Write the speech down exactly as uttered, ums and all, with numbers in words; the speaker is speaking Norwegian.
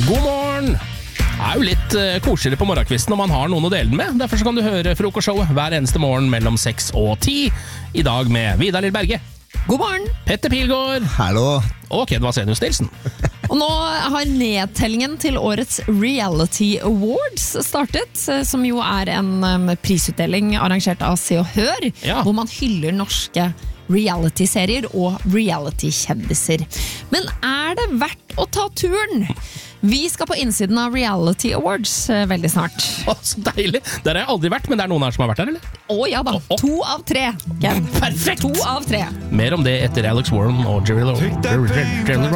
God morgen! Det er jo litt uh, koseligere på morgenkvisten når man har noen å dele den med. Derfor så kan du høre frokostshowet hver eneste morgen mellom seks og ti. I dag med Vidar Lill Berge. God morgen! Petter Pilgaard. Hallo. Og Ken Vasenius Nilsen. Og nå har nedtellingen til årets Reality Awards startet, som jo er en um, prisutdeling arrangert av Se og Hør, Ja. hvor man hyller norske reality-serier og reality-kjendiser. Men er det verdt å ta turen? Vi skal på innsiden av Reality Awards eh, veldig snart. Å, så deilig! Der har jeg aldri vært, men det er noen her som har vært der, eller? Å ja da, Å, å. to av tre, Ken. Perfekt! To av tre. Mer om det etter Alex Warren og Jerry Lo. Jerry, Jerry, Jerry